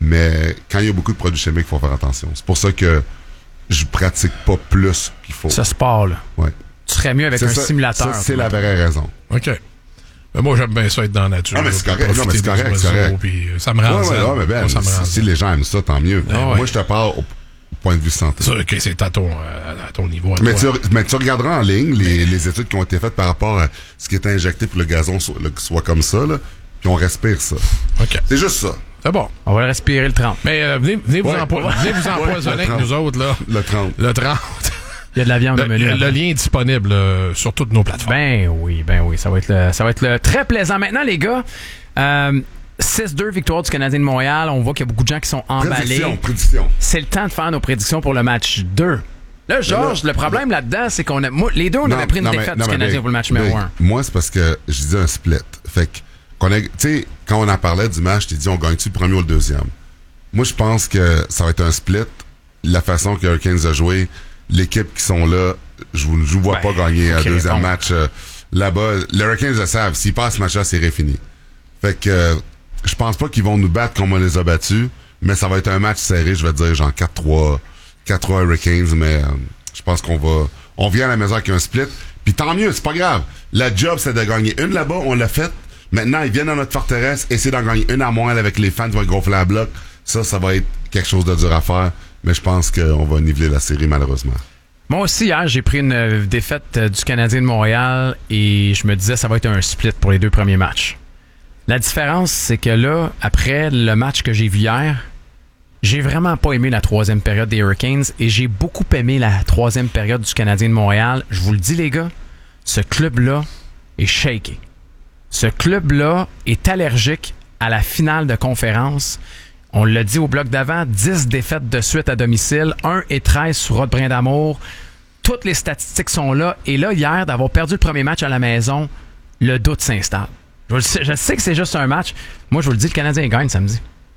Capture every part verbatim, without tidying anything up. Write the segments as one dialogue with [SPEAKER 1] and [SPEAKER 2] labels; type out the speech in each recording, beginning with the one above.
[SPEAKER 1] Mais quand il y a beaucoup de produits chimiques, il faut faire attention. C'est pour ça que je pratique pas plus qu'il faut.
[SPEAKER 2] Ce sport-là.
[SPEAKER 1] Ouais.
[SPEAKER 2] Tu serais mieux avec
[SPEAKER 1] c'est
[SPEAKER 2] un
[SPEAKER 1] ça,
[SPEAKER 2] simulateur.
[SPEAKER 1] Ça, c'est la vraie raison.
[SPEAKER 3] OK. Mais moi, j'aime bien ça être dans la nature.
[SPEAKER 1] Ah, mais c'est correct. Non, mais c'est correct, c'est correct.
[SPEAKER 3] Puis ça me rend
[SPEAKER 1] ouais, ouais, ouais, mais ben, moi, ça me rend si, si les gens aiment ça, tant mieux. Ah, ouais. Moi, je te parle au point de vue santé.
[SPEAKER 3] C'est sûr que c'est à ton, à ton niveau. À
[SPEAKER 1] mais,
[SPEAKER 3] toi.
[SPEAKER 1] tu, mais tu regarderas en ligne les, les études qui ont été faites par rapport à ce qui était injecté pour que le gazon soit, le, soit comme ça, là, puis on respire ça.
[SPEAKER 3] OK.
[SPEAKER 1] C'est juste ça.
[SPEAKER 3] C'est bon.
[SPEAKER 2] On va le respirer le trente.
[SPEAKER 3] Mais euh, venez, venez,
[SPEAKER 1] ouais,
[SPEAKER 3] vous empo-
[SPEAKER 1] ouais.
[SPEAKER 3] venez vous empoisonner avec nous autres, là.
[SPEAKER 1] Le trente.
[SPEAKER 3] Le trente.
[SPEAKER 2] Il y a de la viande
[SPEAKER 3] le,
[SPEAKER 2] au menu.
[SPEAKER 3] Le, le lien est disponible euh, sur toutes nos plateformes.
[SPEAKER 2] Ben oui, ben oui. Ça va être le, ça va être le très plaisant. Maintenant, les gars, euh, six deux victoire du Canadien de Montréal. On voit qu'il y a beaucoup de gens qui sont emballés.
[SPEAKER 1] Prédiction, prédiction.
[SPEAKER 2] C'est le temps de faire nos prédictions pour le match deux. Là, Georges, le problème là, là-dedans, c'est qu'on a. Moi, les deux, on
[SPEAKER 1] non,
[SPEAKER 2] avait pris une
[SPEAKER 1] non,
[SPEAKER 2] défaite
[SPEAKER 1] mais,
[SPEAKER 2] du
[SPEAKER 1] non,
[SPEAKER 2] Canadien
[SPEAKER 1] mais,
[SPEAKER 2] pour le match
[SPEAKER 1] mais,
[SPEAKER 2] numéro un.
[SPEAKER 1] Moi, c'est parce que je disais un split. Fait que, qu'on a, tu sais, quand on en parlait du match, je t'ai dit, on gagne-tu le premier ou le deuxième? Moi, je pense que ça va être un split. La façon que Hurricanes a joué, l'équipe qui sont là, je vous, je vous vois
[SPEAKER 2] ben,
[SPEAKER 1] pas gagner
[SPEAKER 2] okay,
[SPEAKER 1] un deuxième
[SPEAKER 2] bon.
[SPEAKER 1] match euh, là-bas. Les Hurricanes le savent. S'ils passent ce match-là, c'est réfini. Fait que, euh, je pense pas qu'ils vont nous battre comme on les a battus, mais ça va être un match serré, je vais dire, genre quatre trois, quatre trois Hurricanes, mais euh, je pense qu'on va, on vient à la maison avec un split. Puis tant mieux, c'est pas grave. La job, c'est de gagner une là-bas, on l'a fait. Maintenant, ils viennent dans notre forteresse, essayer d'en gagner une à moins avec les fans qui vont gonfler la bloc. Ça, ça va être quelque chose de dur à faire, mais je pense qu'on va niveler la série, malheureusement.
[SPEAKER 2] Moi aussi, hier, j'ai pris une euh, défaite euh, du Canadien de Montréal et je me disais ça va être un split pour les deux premiers matchs. La différence, c'est que là, après le match que j'ai vu hier, j'ai vraiment pas aimé la troisième période des Hurricanes et j'ai beaucoup aimé la troisième période du Canadien de Montréal. Je vous le dis, les gars, ce club-là est shaké. Ce club-là est allergique à la finale de conférence. On l'a dit au bloc d'avant, dix défaites de suite à domicile, un et treize sur Rod Brindamour. Toutes les statistiques sont là. Et là, hier, d'avoir perdu le premier match à la maison, le doute s'installe. Je, sais, je sais que c'est juste un match. Moi, je vous le dis, le Canadien gagne samedi.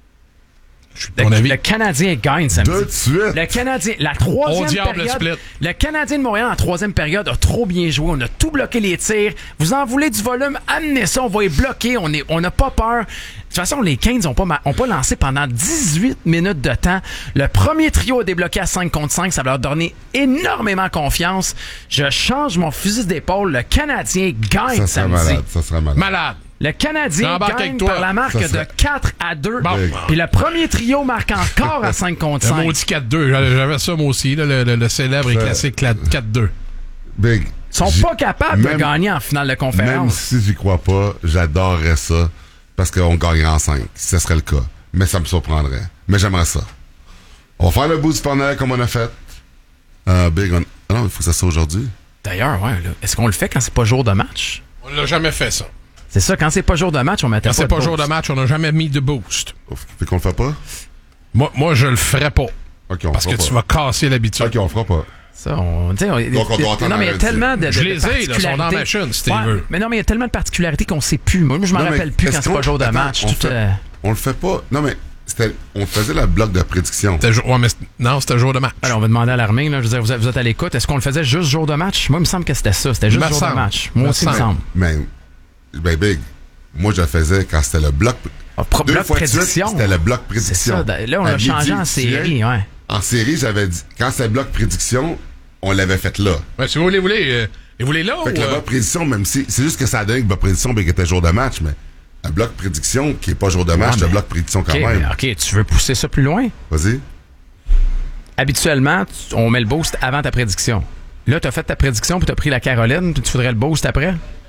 [SPEAKER 2] Le, le Canadien gagne samedi.
[SPEAKER 1] De suite.
[SPEAKER 2] Le Canadien, la troisième période. Le, le Canadien de Montréal en troisième période a trop bien joué. On a tout bloqué les tirs. Vous en voulez du volume, amenez ça. On va les bloquer. On est, on n'a pas peur. De toute façon, les Canes n'ont pas, ont pas lancé pendant dix-huit minutes de temps. Le premier trio a débloqué à cinq contre cinq. Ça va leur donner énormément confiance. Je change mon fusil d'épaule. Le Canadien gagne
[SPEAKER 1] ça
[SPEAKER 2] samedi.
[SPEAKER 1] Malade. Ça sera malade.
[SPEAKER 3] Malade.
[SPEAKER 2] Le Canadien gagne par la marque
[SPEAKER 1] serait...
[SPEAKER 2] de quatre à deux.
[SPEAKER 3] Bon.
[SPEAKER 2] Puis le premier trio marque encore à cinq contre cinq.
[SPEAKER 3] Le maudit quatre deux. J'avais ça moi aussi, là, le, le, le célèbre et classique quatre deux.
[SPEAKER 1] Big.
[SPEAKER 2] Ils sont pas capables même, de gagner en finale de conférence.
[SPEAKER 1] Même si j'y crois pas, j'adorerais ça parce qu'on gagnerait en cinq, si ce serait le cas. Mais ça me surprendrait. Mais j'aimerais ça. On va faire le bout du panel comme on a fait. Euh, Big, on... ah non, il faut que ça soit aujourd'hui.
[SPEAKER 2] D'ailleurs, ouais, là, est-ce qu'on le fait quand c'est pas jour de match?
[SPEAKER 3] On l'a jamais fait, ça.
[SPEAKER 2] C'est ça, quand c'est pas jour de match, on mettait
[SPEAKER 3] quand
[SPEAKER 2] pas
[SPEAKER 3] c'est
[SPEAKER 2] de
[SPEAKER 3] pas jour de match, on n'a jamais mis de boost.
[SPEAKER 1] Fait qu'on le fait pas?
[SPEAKER 3] Moi, moi je le ferais pas.
[SPEAKER 1] Okay, on
[SPEAKER 3] parce que
[SPEAKER 1] pas.
[SPEAKER 3] tu vas casser l'habitude.
[SPEAKER 1] Ok, on le fera pas.
[SPEAKER 2] Ça, on, on,
[SPEAKER 1] Donc, on doit attendre.
[SPEAKER 2] Non, mais il y a tellement de, de,
[SPEAKER 3] je les
[SPEAKER 2] de
[SPEAKER 3] ai, là, sont dans ma chaîne, si tu
[SPEAKER 2] ouais,
[SPEAKER 3] veux.
[SPEAKER 2] Mais non, mais il y a tellement de particularités qu'on sait plus. Moi, je m'en rappelle plus quand c'est pas jour de
[SPEAKER 1] attends,
[SPEAKER 2] match.
[SPEAKER 1] On,
[SPEAKER 2] tout
[SPEAKER 1] fait,
[SPEAKER 2] euh...
[SPEAKER 1] on le fait pas. Non, mais c'était, on faisait la bloc de prédiction.
[SPEAKER 3] C'était, ouais, mais non, c'était jour de match.
[SPEAKER 2] Alors, on va demander à l'armée, là, je veux dire, vous êtes, vous êtes à l'écoute. Est-ce qu'on le faisait juste jour de match? Moi, il me semble que c'était ça. C'était juste
[SPEAKER 3] me
[SPEAKER 2] jour
[SPEAKER 3] semble.
[SPEAKER 2] de match. Moi
[SPEAKER 3] me
[SPEAKER 2] aussi, il me semble.
[SPEAKER 1] Mais, ben, Big, moi, je le faisais quand c'était le bloc.
[SPEAKER 2] Ah, pro-
[SPEAKER 1] Deux
[SPEAKER 2] bloc
[SPEAKER 1] fois de
[SPEAKER 2] prédiction.
[SPEAKER 1] suite, c'était le bloc prédiction.
[SPEAKER 2] C'est ça. Là, on
[SPEAKER 1] à
[SPEAKER 2] l'a changé
[SPEAKER 1] midi,
[SPEAKER 2] en série, ouais.
[SPEAKER 1] En série, j'avais dit, quand c'était bloc prédiction, on l'avait fait là.
[SPEAKER 3] Ouais, si vous voulez, vous voulez, euh, et vous voulez là
[SPEAKER 1] fait
[SPEAKER 3] ou...
[SPEAKER 1] que le
[SPEAKER 3] euh...
[SPEAKER 1] bloc prédiction, même si, c'est juste que ça a donné que le bloc prédiction, ben, qui était jour de match, mais un bloc prédiction qui est pas jour de match,
[SPEAKER 2] ouais,
[SPEAKER 1] c'est un
[SPEAKER 2] mais...
[SPEAKER 1] bloc prédiction quand
[SPEAKER 2] okay,
[SPEAKER 1] même.
[SPEAKER 2] Mais, OK, tu veux pousser ça plus loin?
[SPEAKER 1] Vas-y.
[SPEAKER 2] Habituellement, tu, on met le boost avant ta prédiction. Là, tu as fait ta prédiction puis tu as pris la Caroline, puis tu voudrais le boost après?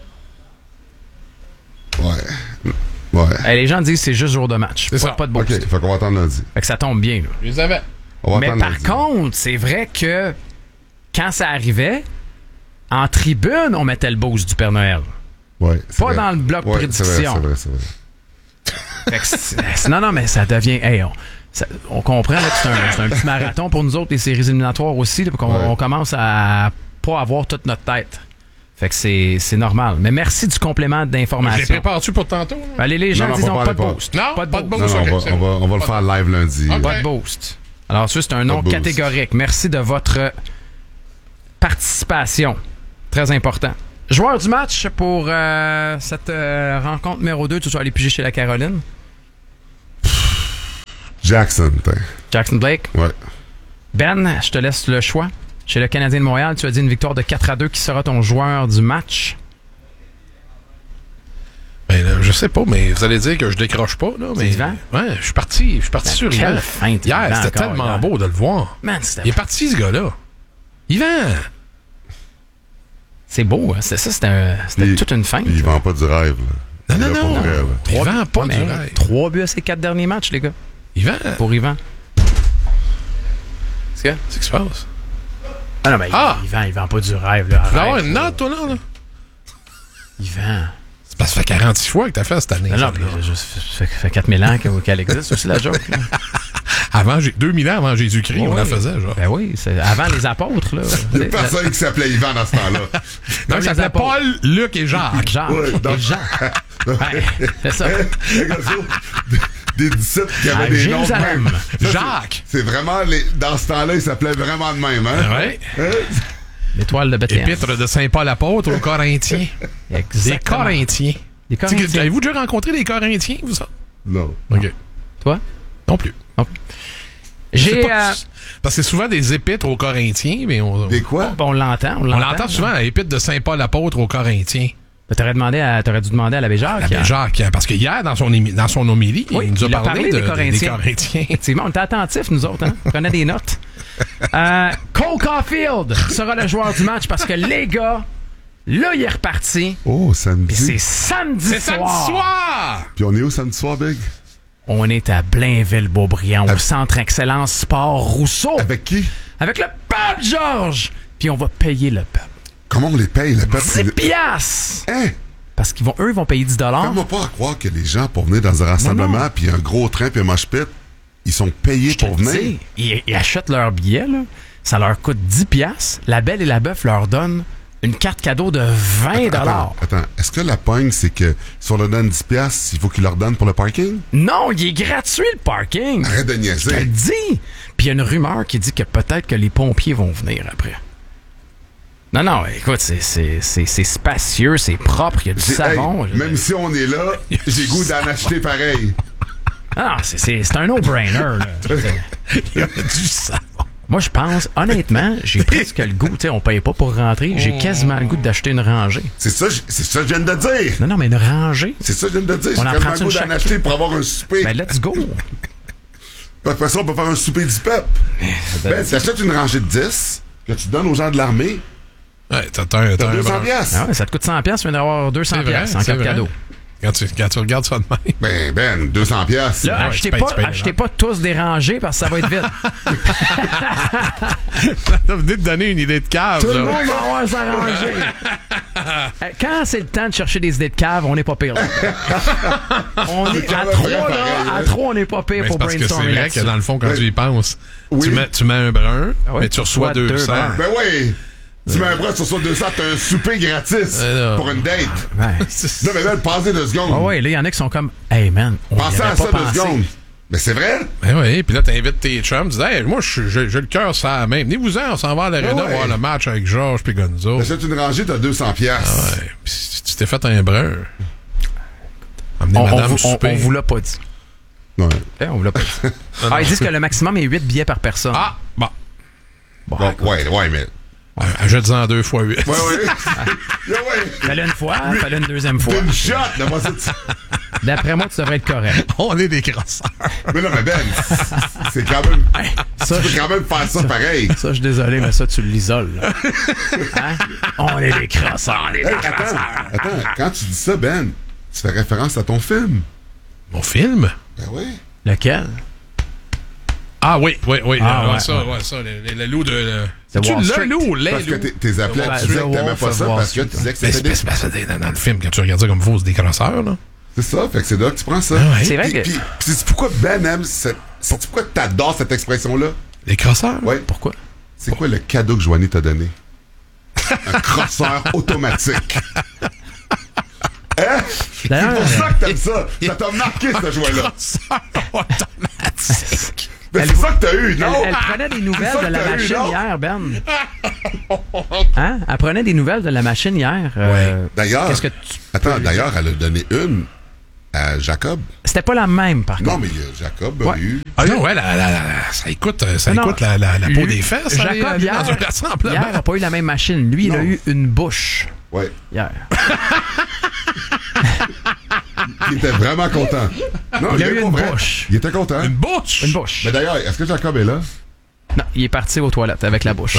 [SPEAKER 1] Ouais. Ouais.
[SPEAKER 2] Hey, les gens disent que c'est juste jour de match.
[SPEAKER 3] C'est
[SPEAKER 2] pas,
[SPEAKER 3] ça.
[SPEAKER 2] pas de boost.
[SPEAKER 1] OK, fait qu'on va attendre lundi.
[SPEAKER 2] Fait que ça tombe bien, là.
[SPEAKER 3] Je les avais.
[SPEAKER 1] On va
[SPEAKER 2] Mais
[SPEAKER 1] attendre
[SPEAKER 2] par
[SPEAKER 1] lundi.
[SPEAKER 2] contre, c'est vrai que quand ça arrivait, en tribune, on mettait le boost du Père Noël.
[SPEAKER 1] Ouais,
[SPEAKER 2] Pas
[SPEAKER 1] vrai.
[SPEAKER 2] dans le bloc
[SPEAKER 1] ouais,
[SPEAKER 2] prédiction.
[SPEAKER 1] C'est vrai, c'est vrai, c'est vrai.
[SPEAKER 2] Fait que c'est, non, non, mais ça devient... Hey, on, ça, on comprend là, que c'est un, c'est un petit marathon pour nous autres, les séries éliminatoires aussi, là, qu'on
[SPEAKER 1] ouais.
[SPEAKER 2] on commence à pas avoir toute notre tête. Fait que c'est, c'est normal. Mais merci du complément
[SPEAKER 3] Je les
[SPEAKER 2] d'information.
[SPEAKER 3] prépare-tu pour tantôt? Hein?
[SPEAKER 2] Allez, les gens
[SPEAKER 1] Non, non,
[SPEAKER 2] disent
[SPEAKER 1] faut
[SPEAKER 2] non,
[SPEAKER 1] pas
[SPEAKER 2] pas
[SPEAKER 1] aller
[SPEAKER 2] de
[SPEAKER 1] pas.
[SPEAKER 2] boost.
[SPEAKER 3] Non,
[SPEAKER 2] pas de
[SPEAKER 3] pas de
[SPEAKER 2] boost.
[SPEAKER 3] boost.
[SPEAKER 1] Non, non, on,
[SPEAKER 3] okay,
[SPEAKER 1] va, on, va, on va le faire live lundi.
[SPEAKER 3] Okay.
[SPEAKER 2] Pas de boost. Alors, ça, c'est un nom
[SPEAKER 1] Pas de boost.
[SPEAKER 2] catégorique. Merci de votre participation. Très important. Joueur du match pour euh, cette euh, rencontre numéro deux. Tu vas aller piger chez la Caroline?
[SPEAKER 1] Jackson, t'es.
[SPEAKER 2] Jackson Blake.
[SPEAKER 1] Ouais.
[SPEAKER 2] Ben, je te laisse le choix. Chez le Canadien de Montréal, tu as dit une victoire de quatre à deux. Qui sera ton joueur du match?
[SPEAKER 3] Ben, là, je sais pas, mais vous allez dire que je décroche pas, là. Mais...
[SPEAKER 2] Yvan?
[SPEAKER 3] Ouais, je suis parti. Je suis parti
[SPEAKER 2] Ben,
[SPEAKER 3] sur
[SPEAKER 2] quelle
[SPEAKER 3] Yvan.
[SPEAKER 2] feinte,
[SPEAKER 3] Hier,
[SPEAKER 2] Yvan,
[SPEAKER 3] c'était
[SPEAKER 2] encore,
[SPEAKER 3] tellement
[SPEAKER 2] hier.
[SPEAKER 3] beau de le voir.
[SPEAKER 2] Man, c'était
[SPEAKER 3] Il est parti, ce gars-là. Yvan!
[SPEAKER 2] C'est beau, hein? C'est ça, c'était, un- c'était
[SPEAKER 1] Il-
[SPEAKER 2] toute une feinte.
[SPEAKER 1] Il vend pas du rêve, là.
[SPEAKER 3] Non,
[SPEAKER 1] Il
[SPEAKER 3] non,
[SPEAKER 1] est là pour
[SPEAKER 3] non.
[SPEAKER 1] vrai, là.
[SPEAKER 3] Il vend pas
[SPEAKER 2] Ouais,
[SPEAKER 3] du
[SPEAKER 2] mais
[SPEAKER 3] rêve.
[SPEAKER 2] Trois buts à ses quatre derniers matchs, les gars,
[SPEAKER 3] Yvan!
[SPEAKER 2] pour Yvan. Qu'est-ce que?
[SPEAKER 3] C'est ce qui se passe.
[SPEAKER 2] Ah non, mais
[SPEAKER 3] Ah!
[SPEAKER 2] il, il vend, il vend pas du rêve, là.
[SPEAKER 3] Tu vas avoir
[SPEAKER 2] Arrête,
[SPEAKER 3] une
[SPEAKER 2] là.
[SPEAKER 3] note, toi, là? là?
[SPEAKER 2] Yvan.
[SPEAKER 3] C'est parce que ça fait quarante-six fois que t'as fait cette année.
[SPEAKER 2] Non,
[SPEAKER 3] ça,
[SPEAKER 2] non,
[SPEAKER 3] là.
[SPEAKER 2] mais je- ça fait, ça fait quatre mille ans que- qu'elle existe aussi, la joke. Là.
[SPEAKER 3] Avant, j'ai- deux mille ans avant Jésus-Christ, on
[SPEAKER 2] Ouais.
[SPEAKER 3] la faisait, genre.
[SPEAKER 2] Ben oui, c'est avant les apôtres, là.
[SPEAKER 1] Il y a personne qui s'appelait Yvan dans ce temps-là.
[SPEAKER 3] Non,
[SPEAKER 2] Comme
[SPEAKER 3] ça
[SPEAKER 2] les
[SPEAKER 3] s'appelait
[SPEAKER 2] apôtres.
[SPEAKER 3] Paul, Luc et Jacques.
[SPEAKER 2] Jean.
[SPEAKER 1] Ouais,
[SPEAKER 2] Et
[SPEAKER 1] donc-
[SPEAKER 2] Jean. Ouais, c'est ça.
[SPEAKER 1] Les gars, ça, des dix-sept qui avaient
[SPEAKER 2] À
[SPEAKER 1] des noms de
[SPEAKER 2] Jérusalem.
[SPEAKER 1] même. Ça,
[SPEAKER 3] Jacques.
[SPEAKER 1] C'est c'est vraiment, les, dans ce temps-là, il s'appelait vraiment de même, hein?
[SPEAKER 3] Ouais.
[SPEAKER 1] Hein?
[SPEAKER 2] L'étoile de Bethléem.
[SPEAKER 3] Épître de Saint Paul apôtre aux Corinthiens. Des
[SPEAKER 2] Exactement.
[SPEAKER 3] Corinthiens.
[SPEAKER 2] Des
[SPEAKER 3] Tu sais que-
[SPEAKER 2] Corinthiens.
[SPEAKER 3] Avez-vous déjà rencontré des Corinthiens, vous ça?
[SPEAKER 1] Non.
[SPEAKER 3] OK.
[SPEAKER 2] Toi?
[SPEAKER 3] Non plus. Je sais
[SPEAKER 2] J'ai.
[SPEAKER 3] pas,
[SPEAKER 2] euh,
[SPEAKER 3] Parce que c'est souvent des épîtres aux Corinthiens, mais on,
[SPEAKER 1] Des quoi?
[SPEAKER 2] bon, on l'entend. On
[SPEAKER 3] on
[SPEAKER 2] l'entend,
[SPEAKER 3] l'entend
[SPEAKER 2] là.
[SPEAKER 3] souvent, l'épître de Saint Paul apôtre aux Corinthiens.
[SPEAKER 2] Ben, T'aurais, demandé à, t'aurais dû demander à l'abbé Jacques.
[SPEAKER 3] L'abbé
[SPEAKER 2] hein.
[SPEAKER 3] Jacques, parce que hier, dans son, émi- dans son homélie,
[SPEAKER 2] Oui,
[SPEAKER 3] il nous a
[SPEAKER 2] il a
[SPEAKER 3] parlé,
[SPEAKER 2] parlé
[SPEAKER 3] de-
[SPEAKER 2] des
[SPEAKER 3] de-
[SPEAKER 2] Corinthiens.
[SPEAKER 3] des Corinthiens.
[SPEAKER 2] Effectivement, on était attentifs, nous autres. Hein? On prenait des notes. Euh, Cole Caulfield sera le joueur du match parce que les gars, là, il est reparti.
[SPEAKER 1] Oh, samedi.
[SPEAKER 2] Puis c'est samedi
[SPEAKER 3] C'est
[SPEAKER 2] soir.
[SPEAKER 3] samedi soir!
[SPEAKER 1] Puis on est où samedi soir, Big?
[SPEAKER 2] On est à Blainville-Beaubriand, au Centre Excellence Sport Rousseau,
[SPEAKER 1] Avec qui?
[SPEAKER 2] avec le Pape Georges. Puis on va payer le peuple.
[SPEAKER 1] Comment on les paye, le peuple?
[SPEAKER 2] dix piastres.
[SPEAKER 1] Hein?
[SPEAKER 2] Parce qu'ils vont, eux, ils vont payer dix dollars.
[SPEAKER 1] Fais-moi pas à croire que les gens, pour venir dans un rassemblement, puis un gros train, puis un mosh pit, ils sont payés
[SPEAKER 2] Je te
[SPEAKER 1] pour
[SPEAKER 2] le
[SPEAKER 1] venir.
[SPEAKER 2] dis, Ils, ils achètent leur billet, là. Ça leur coûte dix piastres. La Belle et la Bœuf leur donne une carte cadeau de vingt dollars.
[SPEAKER 1] Attends, attends. Est-ce que la pogne, c'est que si on leur donne dix piastres, il faut qu'ils leur donnent pour le parking?
[SPEAKER 2] Non, il est gratuit, le parking.
[SPEAKER 1] Arrête de
[SPEAKER 2] Je te le
[SPEAKER 1] niaiser.
[SPEAKER 2] dis. Puis il y a une rumeur qui dit que peut-être que les pompiers vont venir après. Non, non, écoute, c'est, c'est, c'est, c'est spacieux, c'est propre, il y a du
[SPEAKER 1] C'est-
[SPEAKER 2] savon.
[SPEAKER 1] hey,
[SPEAKER 2] Je-
[SPEAKER 1] même si on est là, j'ai goût d'en acheter pareil.
[SPEAKER 2] Ah, c'est, c'est, c'est un no-brainer, là. Je veux dire,
[SPEAKER 3] Il y a du savon.
[SPEAKER 2] Moi, je pense, honnêtement, j'ai presque le goût, tu sais, on paye pas pour rentrer, j'ai quasiment le goût d'acheter une rangée.
[SPEAKER 1] C'est ça, j- c'est ça que je viens de dire.
[SPEAKER 2] Non, non, mais une rangée,
[SPEAKER 1] C'est ça que je viens de dire. J'ai
[SPEAKER 2] On en
[SPEAKER 1] quasiment
[SPEAKER 2] prend
[SPEAKER 1] le
[SPEAKER 2] une
[SPEAKER 1] goût
[SPEAKER 2] chaque-
[SPEAKER 1] d'en acheter pour avoir un souper.
[SPEAKER 2] ben let's go.
[SPEAKER 1] De toute façon, on peut faire un souper du peuple. Ben, tu achètes une rangée de dix que tu donnes aux gens de l'armée.
[SPEAKER 3] Ouais, t'as, t'as,
[SPEAKER 1] T'as
[SPEAKER 3] un
[SPEAKER 1] deux cents
[SPEAKER 3] bras.
[SPEAKER 1] piastres.
[SPEAKER 2] Ah ouais, ça te coûte cent piastres, tu viens d'avoir deux cents
[SPEAKER 3] C'est vrai,
[SPEAKER 2] piastres en
[SPEAKER 3] c'est
[SPEAKER 2] carte
[SPEAKER 3] vrai.
[SPEAKER 2] cadeau.
[SPEAKER 3] Quand tu, quand tu regardes ça de même.
[SPEAKER 1] Ben, Ben, deux cents piastres.
[SPEAKER 2] Là,
[SPEAKER 3] Ouais,
[SPEAKER 2] achetez,
[SPEAKER 3] tu payes-
[SPEAKER 2] pas,
[SPEAKER 3] tu payes
[SPEAKER 2] achetez
[SPEAKER 3] le
[SPEAKER 2] pas tous des rangées parce que ça va être vite.
[SPEAKER 3] T'as venu de donner une idée de cave,
[SPEAKER 2] Tout
[SPEAKER 3] là.
[SPEAKER 2] le monde va avoir sa rangée. Euh, Quand c'est le temps de chercher des idées de cave, on n'est pas pire. Là. On est, à
[SPEAKER 1] quand même
[SPEAKER 2] trois,
[SPEAKER 1] vrai,
[SPEAKER 2] là,
[SPEAKER 1] pareil,
[SPEAKER 2] à
[SPEAKER 1] hein.
[SPEAKER 2] trois, on n'est pas pire
[SPEAKER 3] Mais
[SPEAKER 2] pour
[SPEAKER 3] c'est parce que c'est
[SPEAKER 2] brainstormer
[SPEAKER 3] vrai
[SPEAKER 2] là-dessus.
[SPEAKER 3] que dans le fond, quand
[SPEAKER 1] Ouais.
[SPEAKER 3] tu y penses,
[SPEAKER 1] Oui.
[SPEAKER 3] tu, mets, tu mets un brun,
[SPEAKER 2] Ah ouais,
[SPEAKER 3] mais tu reçois
[SPEAKER 2] deux
[SPEAKER 3] deux cents.
[SPEAKER 2] bruns.
[SPEAKER 1] Ben oui. Tu mets un bras sur deux cents, t'as un souper gratis
[SPEAKER 3] Euh, non.
[SPEAKER 1] pour une date.
[SPEAKER 2] Ouais.
[SPEAKER 1] Non, mais là, passez deux secondes.
[SPEAKER 2] Ah ouais, là, il y en a qui sont comme, hey man, on y
[SPEAKER 1] Pensez
[SPEAKER 2] avait
[SPEAKER 1] à ça
[SPEAKER 2] pas
[SPEAKER 1] deux
[SPEAKER 2] pensé.
[SPEAKER 1] secondes. Mais c'est vrai?
[SPEAKER 3] Ben oui, puis là, t'invites tes chums, tu dis, hey, moi, je suis- j'ai j'ai le cœur sur la main. Venez-vous-en, on s'en va à l'aréna
[SPEAKER 1] Ouais.
[SPEAKER 3] voir le match avec Georges puis Gonzo.
[SPEAKER 1] T'achètes une rangée, t'as deux cents piastres.
[SPEAKER 3] Ouais, puis si tu t'es fait un brun. Amenez
[SPEAKER 2] On, on,
[SPEAKER 3] madame
[SPEAKER 2] vous- on,
[SPEAKER 3] souper.
[SPEAKER 2] on vous l'a pas dit.
[SPEAKER 1] Ouais.
[SPEAKER 2] Eh, on vous l'a pas dit. Ah, ils disent que le maximum est huit billets par personne.
[SPEAKER 3] Ah, bon.
[SPEAKER 2] Bon,
[SPEAKER 1] Bon, ouais, ouais, mais.
[SPEAKER 3] Ouais, Achète-en deux fois huit.
[SPEAKER 1] Ouais, ouais. Yeah, ouais.
[SPEAKER 2] fallait une fois, fallait une deuxième fois.
[SPEAKER 1] D'une shot, là, moi, c'est.
[SPEAKER 2] D'après moi, tu devrais être correct.
[SPEAKER 3] On est des crosseurs.
[SPEAKER 1] Mais non, mais Ben, c'est quand même.
[SPEAKER 2] Ça,
[SPEAKER 1] Tu
[SPEAKER 2] je,
[SPEAKER 1] peux quand même faire ça pareil.
[SPEAKER 2] ça, je suis désolé, mais ça, tu l'isoles. là. Hein? On est des crosseurs, on est des
[SPEAKER 1] Hey, attends, attends, quand tu dis ça, Ben, tu fais référence à ton film.
[SPEAKER 3] Mon film?
[SPEAKER 1] Ben oui.
[SPEAKER 2] Lequel?
[SPEAKER 3] Ah oui, oui, oui.
[SPEAKER 2] Ah,
[SPEAKER 3] euh,
[SPEAKER 2] ouais,
[SPEAKER 3] ça,
[SPEAKER 2] ouais.
[SPEAKER 3] ouais, ça, le, le- le loup de... Le...
[SPEAKER 2] The
[SPEAKER 3] Tu
[SPEAKER 2] Wall
[SPEAKER 3] le
[SPEAKER 2] Street.
[SPEAKER 3] loup ou les
[SPEAKER 1] Parce que
[SPEAKER 3] loups?
[SPEAKER 1] t'es- tes appelés,
[SPEAKER 2] Wall-
[SPEAKER 1] tu disais
[SPEAKER 2] The
[SPEAKER 1] que t'aimais
[SPEAKER 2] Wolf
[SPEAKER 1] pas
[SPEAKER 2] of
[SPEAKER 1] ça
[SPEAKER 2] Wall
[SPEAKER 1] parce que
[SPEAKER 2] Street.
[SPEAKER 1] tu disais que
[SPEAKER 3] Mais
[SPEAKER 1] c'était
[SPEAKER 3] c'est
[SPEAKER 1] des.
[SPEAKER 3] parce que c'est dans, dans le film, quand tu regardes ça comme faux, c'est des crosseurs, là.
[SPEAKER 1] C'est ça, fait que c'est là que tu prends ça.
[SPEAKER 3] Ah ouais.
[SPEAKER 2] C'est vrai
[SPEAKER 1] Puis,
[SPEAKER 2] que...
[SPEAKER 1] puis, puis c'est pourquoi Ben aime cette. C'est pourquoi t'adores cette expression-là?
[SPEAKER 3] Des crosseurs?
[SPEAKER 1] Ouais.
[SPEAKER 2] Pourquoi?
[SPEAKER 1] C'est quoi le cadeau que Joanie t'a donné? Un crosseur automatique. Hein? C'est
[SPEAKER 2] D'ailleurs,
[SPEAKER 1] pour ça que t'aimes ça. Ça t'a marqué, ce jouet-là.
[SPEAKER 3] Crosseurs automatiques.
[SPEAKER 1] Mais
[SPEAKER 2] Elle-
[SPEAKER 1] c'est ça que t'as eu,
[SPEAKER 2] Elle,
[SPEAKER 1] non?
[SPEAKER 2] elle prenait des nouvelles
[SPEAKER 1] ça
[SPEAKER 2] de
[SPEAKER 1] que
[SPEAKER 2] la
[SPEAKER 1] t'as eu,
[SPEAKER 2] machine
[SPEAKER 1] non?
[SPEAKER 2] hier, Ben. Hein? Elle prenait des nouvelles de la machine hier. Euh,
[SPEAKER 1] D'ailleurs,
[SPEAKER 2] Qu'est-ce que tu...
[SPEAKER 1] attends, d'ailleurs, elle a donné une à Jacob.
[SPEAKER 2] C'était pas la même, par contre.
[SPEAKER 1] Non, mais euh, Jacob a
[SPEAKER 2] Ouais.
[SPEAKER 1] eu...
[SPEAKER 3] Ah non, ouais, la, la, la, ça écoute, ça
[SPEAKER 2] Non,
[SPEAKER 3] écoute la, la, la peau
[SPEAKER 2] lui-
[SPEAKER 3] des fesses. aller-
[SPEAKER 2] Jacob,
[SPEAKER 3] aller
[SPEAKER 2] hier,
[SPEAKER 3] dans un rassemblement.
[SPEAKER 2] hier n'a pas eu la même machine. Lui, il a
[SPEAKER 1] Non.
[SPEAKER 2] eu une bouche.
[SPEAKER 1] Ouais.
[SPEAKER 2] Hier.
[SPEAKER 1] Il était vraiment content. Non,
[SPEAKER 2] Il a eu
[SPEAKER 1] pas
[SPEAKER 2] une
[SPEAKER 1] vrai.
[SPEAKER 2] bouche.
[SPEAKER 1] Il était content.
[SPEAKER 3] Une bouche!
[SPEAKER 2] Une bouche.
[SPEAKER 1] Mais d'ailleurs, est-ce que Jacob est là?
[SPEAKER 2] Non, il est parti aux toilettes avec la bouche.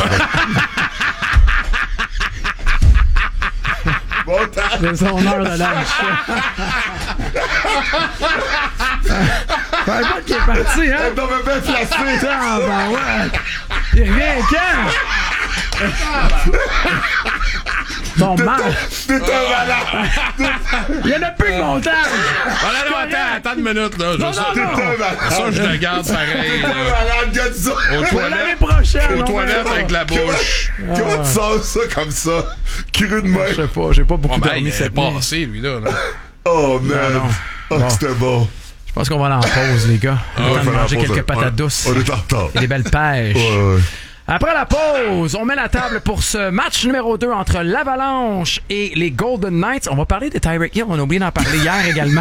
[SPEAKER 1] Bon temps.
[SPEAKER 2] C'est son heure de lunch. C'est pas qu'il est parti, hein?
[SPEAKER 1] Non, mais bien placé.
[SPEAKER 2] Ah, ben ouais. Il revient quand? Bon, mal.
[SPEAKER 1] T'es un malade.
[SPEAKER 2] Il y en a plus de montage.
[SPEAKER 3] Voilà, non, attends, attends une minute, là. Je
[SPEAKER 2] Non,
[SPEAKER 3] ça,
[SPEAKER 2] non, non.
[SPEAKER 1] T'es un malade.
[SPEAKER 3] ça, je le garde pareil.
[SPEAKER 1] T'es un
[SPEAKER 3] là.
[SPEAKER 1] malade, gars, ça.
[SPEAKER 3] Aux
[SPEAKER 2] L'année
[SPEAKER 3] toilettes,
[SPEAKER 2] prochaine.
[SPEAKER 3] aux
[SPEAKER 2] on
[SPEAKER 3] toilettes
[SPEAKER 2] verra.
[SPEAKER 3] avec la bouche.
[SPEAKER 1] Comment tu sors ça comme ça? Cru de
[SPEAKER 2] Je
[SPEAKER 1] main.
[SPEAKER 2] sais pas, j'ai pas beaucoup
[SPEAKER 3] Oh, ben,
[SPEAKER 2] dormi
[SPEAKER 3] il est
[SPEAKER 2] cette nuit.
[SPEAKER 3] passé, lui, là. là.
[SPEAKER 1] Oh, man.
[SPEAKER 2] non.
[SPEAKER 1] Oh,
[SPEAKER 2] Bon.
[SPEAKER 1] c'était bon.
[SPEAKER 2] Je pense qu'on va aller en pause, les gars.
[SPEAKER 1] Ouais,
[SPEAKER 2] On va
[SPEAKER 1] fallait
[SPEAKER 2] manger
[SPEAKER 1] en pause,
[SPEAKER 2] quelques
[SPEAKER 1] hein.
[SPEAKER 2] patates
[SPEAKER 1] Ouais.
[SPEAKER 2] douces.
[SPEAKER 1] On est en retard.
[SPEAKER 2] Et des belles pêches.
[SPEAKER 1] Ouais, ouais.
[SPEAKER 2] Après la pause, on met la table pour ce match numéro deux entre l'Avalanche et les Golden Knights. On va parler de Tyreek Hill. On a oublié d'en parler hier également.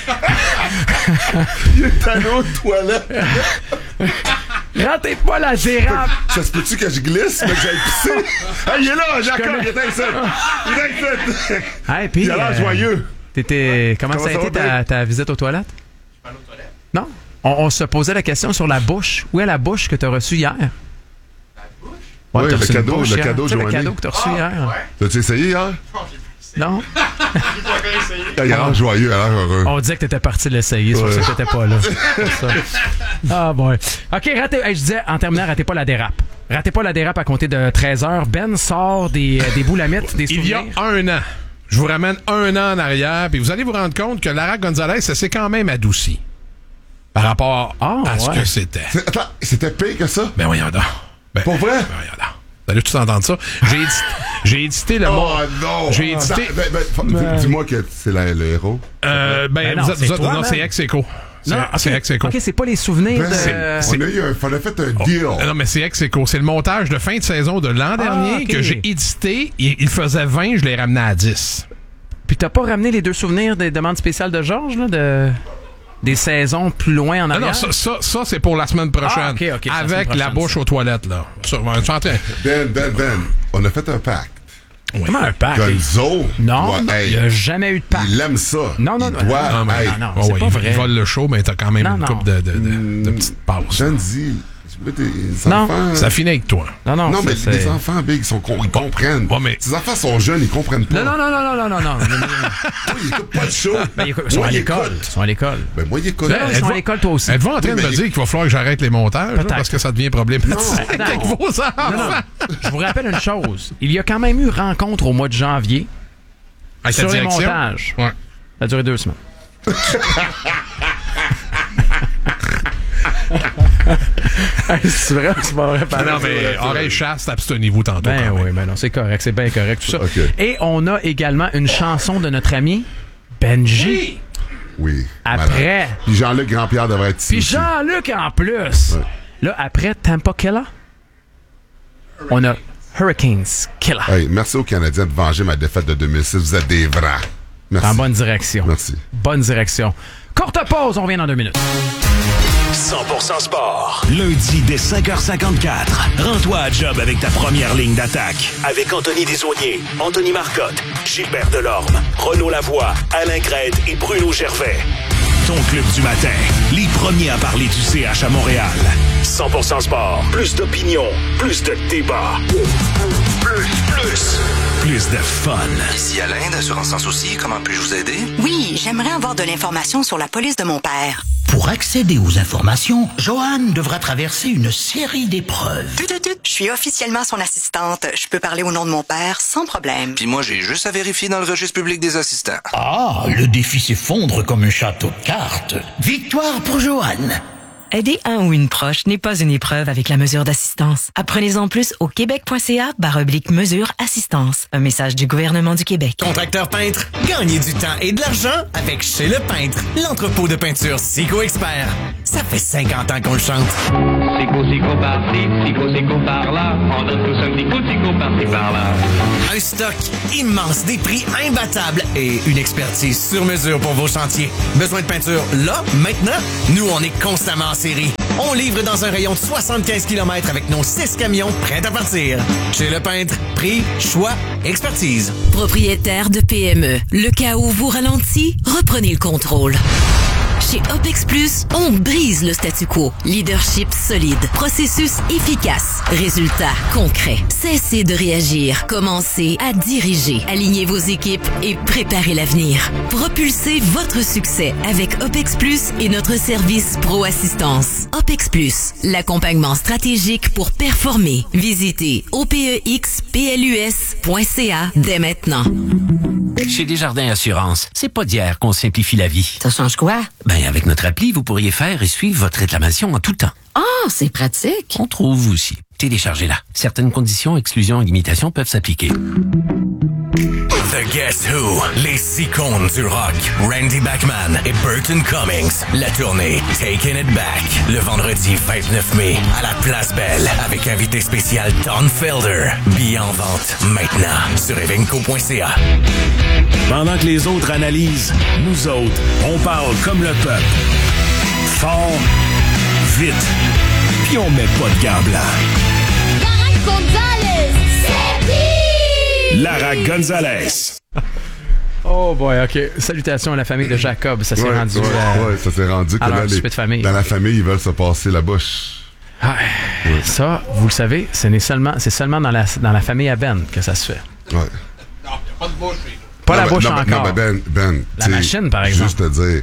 [SPEAKER 1] Il est allé aux toilettes.
[SPEAKER 2] Ratez pas la dérape.
[SPEAKER 1] Ça se peut-tu que je glisse, mais que j'aille pisser? Ah, il est là, Jacob,
[SPEAKER 2] connais.
[SPEAKER 1] il est ici. Il est ici.
[SPEAKER 2] Hey, puis,
[SPEAKER 1] Il a l'air
[SPEAKER 2] euh,
[SPEAKER 1] joyeux.
[SPEAKER 2] T'étais... Comment,
[SPEAKER 1] Comment
[SPEAKER 2] ça a
[SPEAKER 1] ça
[SPEAKER 2] été
[SPEAKER 1] va,
[SPEAKER 2] ta,
[SPEAKER 1] Dave?
[SPEAKER 2] ta visite aux toilettes? Non? On, on se posait la question sur la bouche. Où est la bouche que tu as reçue hier? La bouche? Ouais,
[SPEAKER 1] Ouais,
[SPEAKER 2] t'as
[SPEAKER 1] le
[SPEAKER 2] reçu une
[SPEAKER 1] cadeau,
[SPEAKER 2] bouche
[SPEAKER 1] le
[SPEAKER 2] hier.
[SPEAKER 1] cadeau
[SPEAKER 2] Tu sais, le
[SPEAKER 1] Joanie.
[SPEAKER 2] cadeau que tu as reçu hier.
[SPEAKER 1] T'as-tu essayé hier?
[SPEAKER 2] Non?
[SPEAKER 1] Il a l'air joyeux, il a l'air heureux.
[SPEAKER 2] On disait que t'étais parti l'essayer, c'est pour
[SPEAKER 1] Ouais.
[SPEAKER 2] ça que t'étais pas là. C'est pour ça. Ah bon. OK, ratez, hey, je disais, en terminant, ratez pas la dérape. Ratez pas la dérape à compter de treize heures. Ben sort des, des boulamites, des
[SPEAKER 3] Il y
[SPEAKER 2] souvenirs.
[SPEAKER 3] a un an. Je vous ramène un an en arrière, puis vous allez vous rendre compte que Lara Gonzalez, ça s'est quand même adouci par rapport
[SPEAKER 2] Ah,
[SPEAKER 3] à ce
[SPEAKER 2] ouais.
[SPEAKER 3] que c'était.
[SPEAKER 1] C'est- Attends, c'était pire que ça?
[SPEAKER 3] Ben voyons donc. Ben,
[SPEAKER 1] Pour vrai?
[SPEAKER 3] Ben voyons donc. Vous allez tous entendre ça. J'ai édité, j'ai édité le mot.
[SPEAKER 1] Oh non!
[SPEAKER 3] J'ai édité-
[SPEAKER 1] Ben, ben, ben, dis-moi que c'est la- le héros.
[SPEAKER 3] Euh, ben,
[SPEAKER 2] Ben non,
[SPEAKER 3] vous êtes-
[SPEAKER 2] c'est
[SPEAKER 3] vous êtes-
[SPEAKER 2] toi,
[SPEAKER 3] non,
[SPEAKER 2] man.
[SPEAKER 3] c'est ex-écho. C'est
[SPEAKER 2] Non,
[SPEAKER 3] c'est
[SPEAKER 2] ok.
[SPEAKER 3] ex-écho.
[SPEAKER 2] OK, c'est pas les souvenirs
[SPEAKER 1] Ben,
[SPEAKER 2] de...
[SPEAKER 1] c'est- on a eu un, on a fait un deal.
[SPEAKER 3] Euh, Non, mais c'est ex-écho. C'est le montage de fin de saison de l'an dernier
[SPEAKER 2] Ah, ok.
[SPEAKER 3] que j'ai édité. Il, il faisait vingt, je l'ai ramené à dix.
[SPEAKER 2] Puis t'as pas ramené les deux souvenirs des demandes spéciales de Georges, là, de... des saisons plus loin en
[SPEAKER 3] Ah
[SPEAKER 2] arrière?
[SPEAKER 3] non, ça, ça, ça, c'est pour la semaine prochaine.
[SPEAKER 2] Ah, ok, ok, c'est la semaine
[SPEAKER 3] Avec la
[SPEAKER 2] prochaine,
[SPEAKER 3] bouche
[SPEAKER 2] ça.
[SPEAKER 3] aux toilettes, là. Ça, on est en train-
[SPEAKER 1] Ben, Ben, Ben, on a fait un pacte.
[SPEAKER 2] Comment un pack?
[SPEAKER 1] Gonzo.
[SPEAKER 2] Non,
[SPEAKER 1] doit-
[SPEAKER 2] non,
[SPEAKER 1] hey,
[SPEAKER 2] il n'y a jamais eu de pack.
[SPEAKER 1] il aime ça.
[SPEAKER 2] Non, non,
[SPEAKER 1] il
[SPEAKER 2] non,
[SPEAKER 1] doit,
[SPEAKER 2] non,
[SPEAKER 3] mais-
[SPEAKER 1] hey,
[SPEAKER 2] non, non.
[SPEAKER 3] Oh,
[SPEAKER 2] c'est
[SPEAKER 3] ouais,
[SPEAKER 2] pas
[SPEAKER 3] il,
[SPEAKER 2] vrai.
[SPEAKER 3] il vole le show, mais t'as quand même
[SPEAKER 2] Non,
[SPEAKER 3] une
[SPEAKER 2] non.
[SPEAKER 3] couple de, de, de, de petites passes.
[SPEAKER 1] Jandy, tu veux des
[SPEAKER 2] Non.
[SPEAKER 1] enfants.
[SPEAKER 3] Ça finit avec toi.
[SPEAKER 2] Non, non,
[SPEAKER 1] Non, mais
[SPEAKER 2] c'est-
[SPEAKER 1] les
[SPEAKER 2] c'est-
[SPEAKER 1] enfants, Big, ils, sont, con- ils comprennent.
[SPEAKER 3] Ouais, mais-
[SPEAKER 1] Ces enfants sont jeunes, ils comprennent pas.
[SPEAKER 2] Non, non, non, non, non, non, non, non.
[SPEAKER 1] Oui, ils écoutent pas le show.
[SPEAKER 2] Ben, ils ils sont
[SPEAKER 1] Moi,
[SPEAKER 2] à
[SPEAKER 1] ils
[SPEAKER 2] l'école.
[SPEAKER 1] écoutent.
[SPEAKER 2] Ils sont à l'école.
[SPEAKER 1] Ben, moi, ils écoutent.
[SPEAKER 2] Non, ils sont
[SPEAKER 3] êtes-vous-
[SPEAKER 2] à l'école, toi aussi.
[SPEAKER 3] Êtes-vous en train
[SPEAKER 1] Oui,
[SPEAKER 3] de
[SPEAKER 1] mais
[SPEAKER 3] me
[SPEAKER 1] il-
[SPEAKER 3] dire qu'il va falloir que j'arrête les montages, là,
[SPEAKER 2] Peut-être.
[SPEAKER 3] parce que ça devient problématique
[SPEAKER 2] Non,
[SPEAKER 3] avec
[SPEAKER 2] non.
[SPEAKER 3] vos enfants?
[SPEAKER 2] Non, non. Je vous rappelle une chose. Il y a quand même eu rencontre au mois de janvier
[SPEAKER 3] Avec ta
[SPEAKER 2] sur les
[SPEAKER 3] direction?
[SPEAKER 2] montages.
[SPEAKER 3] Ouais.
[SPEAKER 2] Ça a duré deux semaines. C'est vrai, c'est pas vrai.
[SPEAKER 3] Ah non, mais oreille chaste, abstenez-vous tantôt.
[SPEAKER 2] Ben
[SPEAKER 3] quand même.
[SPEAKER 2] oui, ben non, c'est correct, c'est bien correct, tout ça.
[SPEAKER 1] Ok.
[SPEAKER 2] Et on a également une chanson de notre ami Benji.
[SPEAKER 1] Oui.
[SPEAKER 2] Après.
[SPEAKER 1] malade. Puis Jean-Luc Grandpierre devrait être ici.
[SPEAKER 2] Puis
[SPEAKER 1] aussi.
[SPEAKER 2] Jean-Luc en plus.
[SPEAKER 1] Ouais.
[SPEAKER 2] Là, après Tampa Killa, on a Hurricanes Killa.
[SPEAKER 1] Hey, merci aux Canadiens de venger ma défaite de deux mille six. Vous êtes des vrais. Merci.
[SPEAKER 2] En bonne direction.
[SPEAKER 1] Merci.
[SPEAKER 2] Bonne direction. Courte pause, on revient dans deux minutes.
[SPEAKER 4] cent pour cent sport. Lundi dès cinq heures cinquante-quatre. Rends-toi à job avec ta première ligne d'attaque. Avec Anthony Desaulniers, Anthony Marcotte, Gilbert Delorme, Renaud Lavoie, Alain Crête et Bruno Gervais. Ton club du matin. Les premiers à parler du C H à Montréal. cent pour cent sport. Plus d'opinion. Plus de débat. Plus, plus. Plus de fun.
[SPEAKER 5] Ici Alain d'Assurance Sans Souci, comment puis-je vous aider?
[SPEAKER 6] Oui, j'aimerais avoir de l'information sur la police de mon père.
[SPEAKER 7] Pour accéder aux informations, Joanne devra traverser une série d'épreuves.
[SPEAKER 6] Tut, tut, tut. Je suis officiellement son assistante. Je peux parler au nom de mon père sans problème.
[SPEAKER 5] Puis moi, j'ai juste à vérifier dans le registre public des assistants.
[SPEAKER 7] Ah, le défi s'effondre comme un château de cartes. Victoire pour Joanne.
[SPEAKER 8] Aider un ou une proche n'est pas une épreuve avec la mesure d'assistance. Apprenez-en plus au québec.ca barre oblique mesure assistance. Un message du gouvernement du Québec.
[SPEAKER 9] Contracteur peintre, gagnez du temps et de l'argent avec Chez Le Peintre, l'entrepôt de peinture Sico Expert. Ça fait cinquante ans qu'on le chante.
[SPEAKER 10] Sico, sico par-ci, sico, sico par-là. On donne tous un petit coup, sico par-ci, par-là.
[SPEAKER 9] Un stock immense, des prix imbattables et une expertise sur mesure pour vos chantiers. Besoin de peinture là, maintenant? Nous, on est constamment en série. On livre dans un rayon de soixante-quinze kilomètres avec nos six camions prêts à partir. Chez Le Peintre, prix, choix, expertise.
[SPEAKER 8] Propriétaire de P M E, le chaos vous ralentit, reprenez le contrôle. Chez OPEX Plus, on brise le statu quo. Leadership solide, processus efficace, résultats concrets. Cessez de réagir, commencez à diriger. Alignez vos équipes et préparez l'avenir. Propulsez votre succès avec OPEX Plus et notre service Pro Assistance. OPEX Plus, l'accompagnement stratégique pour performer. Visitez O P E X P L U S point C A dès maintenant.
[SPEAKER 11] Chez Desjardins Assurance, c'est pas d'hier qu'on simplifie la vie.
[SPEAKER 12] Ça change quoi?
[SPEAKER 11] Ben, avec notre appli, vous pourriez faire et suivre votre réclamation en tout temps.
[SPEAKER 12] Ah, oh, c'est pratique.
[SPEAKER 11] On trouve aussi. Téléchargez-la. Certaines conditions, exclusions et limitations peuvent s'appliquer.
[SPEAKER 9] The Guess Who, les icônes du rock, Randy Bachman et Burton Cummings. La tournée Taking It Back, le vendredi vingt-neuf mai, à la Place Belle, avec invité spécial Don Felder. Billets en vente maintenant sur evenco point c a.
[SPEAKER 4] Pendant que les autres analysent, nous autres, on parle comme le peuple. Fort, vite, puis on met pas de gants blancs.
[SPEAKER 13] Gonzalez, c'est qui?
[SPEAKER 4] Lara Gonzalez.
[SPEAKER 2] Oh boy, OK. Salutations à la famille de Jacob. Ça s'est
[SPEAKER 1] ouais,
[SPEAKER 2] rendu...
[SPEAKER 1] Ouais,
[SPEAKER 2] euh,
[SPEAKER 1] ouais, ça s'est rendu que là, les,
[SPEAKER 2] de famille.
[SPEAKER 1] dans la famille, ils veulent se passer la bouche.
[SPEAKER 2] Ah, ouais. Ça, vous le savez, ce n'est seulement, c'est seulement dans la, dans la famille à Ben que ça se fait.
[SPEAKER 1] Ouais.
[SPEAKER 3] Non, il n'y a pas de bouche.
[SPEAKER 2] Pas
[SPEAKER 1] non,
[SPEAKER 2] la bouche
[SPEAKER 1] non,
[SPEAKER 2] encore.
[SPEAKER 1] Non, mais Ben, Ben...
[SPEAKER 2] La machine, par exemple.
[SPEAKER 1] Juste te dire,